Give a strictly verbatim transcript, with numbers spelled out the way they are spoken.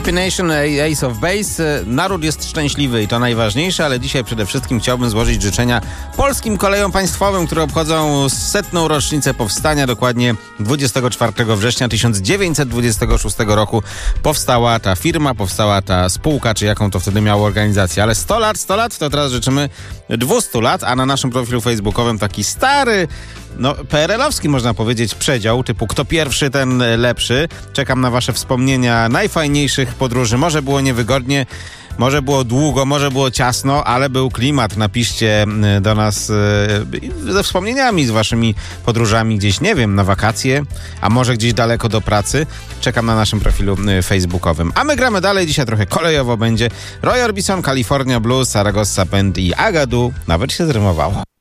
Happy Nation, Ace of Base. Naród jest szczęśliwy i to najważniejsze, ale dzisiaj przede wszystkim chciałbym złożyć życzenia polskim kolejom państwowym, które obchodzą setną rocznicę powstania. Dokładnie dwudziestego czwartego września tysiąc dziewięćset dwudziestego szóstego roku powstała ta firma, powstała ta spółka, czy jaką to wtedy miało organizację. Ale sto lat, sto lat, to teraz życzymy dwieście lat, a na naszym profilu facebookowym taki stary, no P R L-owski można powiedzieć przedział, typu kto pierwszy, ten lepszy. Czekam na wasze wspomnienia najfajniejszych podróży. Może było niewygodnie, może było długo, może było ciasno, ale był klimat. Napiszcie do nas ze wspomnieniami, z waszymi podróżami gdzieś, nie wiem, na wakacje, a może gdzieś daleko do pracy. Czekam na naszym profilu facebookowym. A my gramy dalej, dzisiaj trochę kolejowo będzie. Roy Orbison, California Blues, Saragossa Band i Agadu. Nawet się zrymowało.